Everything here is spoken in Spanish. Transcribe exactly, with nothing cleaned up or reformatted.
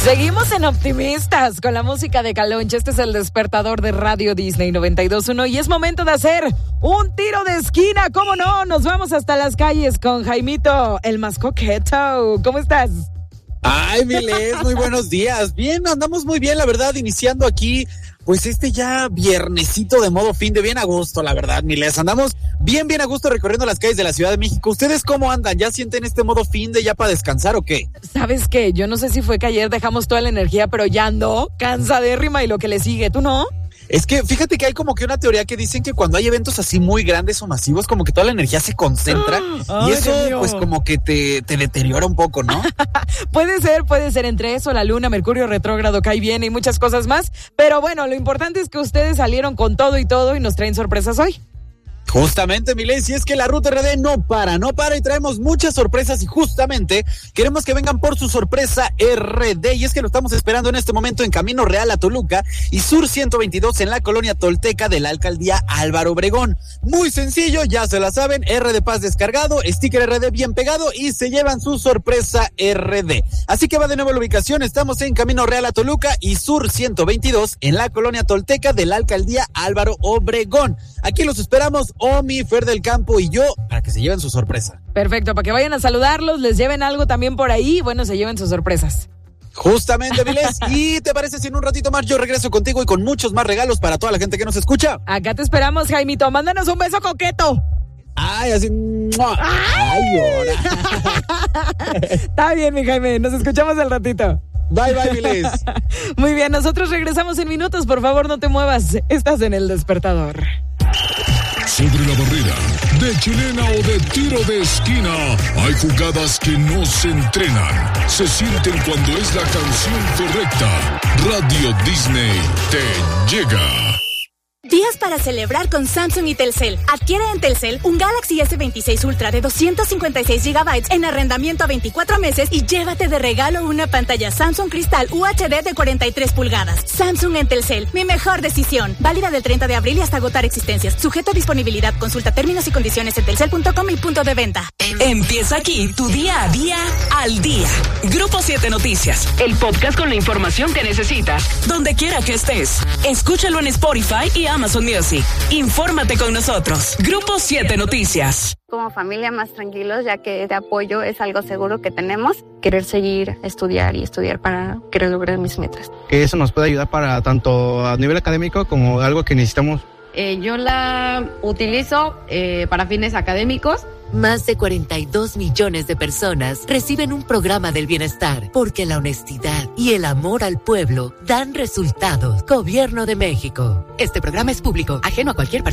Seguimos en Optimistas con la música de Calonche. Este es el despertador de Radio Disney noventa y dos punto uno y es momento de hacer un tiro de esquina. ¿Cómo no? Nos vamos hasta las calles con Jaimito, el más coqueto. ¿Cómo estás? Ay, Miles, muy buenos días. Bien, andamos muy bien, la verdad, iniciando aquí, pues este ya viernesito de modo fin de bien a gusto, la verdad, Miles. Andamos bien, bien a gusto recorriendo las calles de la Ciudad de México. ¿Ustedes cómo andan? ¿Ya sienten este modo fin de ya para descansar o qué? ¿Sabes qué? Yo no sé si fue que ayer dejamos toda la energía, pero ya ando cansadérrima y lo que le sigue, ¿tú no? Es que fíjate que hay como que una teoría que dicen que cuando hay eventos así muy grandes o masivos, como que toda la energía se concentra Ay, y eso pues como que te, te deteriora un poco, ¿no? Puede ser, puede ser entre eso, la luna, Mercurio retrógrado que ahí viene y muchas cosas más, pero bueno, lo importante es que ustedes salieron con todo y todo y nos traen sorpresas hoy. Justamente, Milen, si es que la Ruta R D no para, no para y traemos muchas sorpresas y justamente queremos que vengan por su sorpresa R D y es que lo estamos esperando en este momento en Camino Real a Toluca y Sur ciento veintidós en la colonia Tolteca de la alcaldía Álvaro Obregón. Muy sencillo, ya se la saben, R D Paz descargado, sticker R D bien pegado y se llevan su sorpresa R D. Así que va de nuevo la ubicación, estamos en Camino Real a Toluca y Sur ciento veintidós en la colonia Tolteca de la alcaldía Álvaro Obregón. Aquí los esperamos, Omi, Fer del Campo y yo, para que se lleven su sorpresa. Perfecto, para que vayan a saludarlos, les lleven algo también por ahí, bueno, se lleven sus sorpresas. Justamente, Miles, ¿y te parece si en un ratito más yo regreso contigo y con muchos más regalos para toda la gente que nos escucha? Acá te esperamos, Jaimito, mándanos un beso coqueto. Ay, así. Ay, ahora. Está bien, mi Jaime, nos escuchamos al ratito. Bye, bye, Miles. Muy bien, nosotros regresamos en minutos, por favor no te muevas, estás en El Despertador. Sobre la barrera, de chilena o de tiro de esquina, hay jugadas que no se entrenan, se sienten cuando es la canción correcta. Radio Disney te llega. Días para celebrar con Samsung y Telcel. Adquiere en Telcel un Galaxy ese veintiséis Ultra de doscientos cincuenta y seis gigabytes en arrendamiento a veinticuatro meses y llévate de regalo una pantalla Samsung Cristal U H D de cuarenta y tres pulgadas. Samsung en Telcel, mi mejor decisión. Válida del treinta de abril y hasta agotar existencias. Sujeto a disponibilidad. Consulta términos y condiciones en telcel punto com y punto de venta. Empieza aquí tu día a día al día. Grupo siete Noticias, el podcast con la información que necesitas, donde quiera que estés. Escúchalo en Spotify y Amazon Music. Infórmate con nosotros. Grupo siete Noticias. Como familia más tranquilos, ya que este apoyo es algo seguro que tenemos. Querer seguir, estudiar y estudiar para querer lograr mis metas. Que eso nos puede ayudar para tanto a nivel académico como algo que necesitamos. Eh, yo la utilizo eh, para fines académicos. Más de cuarenta y dos millones de personas reciben un programa del bienestar porque la honestidad y el amor al pueblo dan resultados. Gobierno de México. Este programa es público, ajeno a cualquier partido.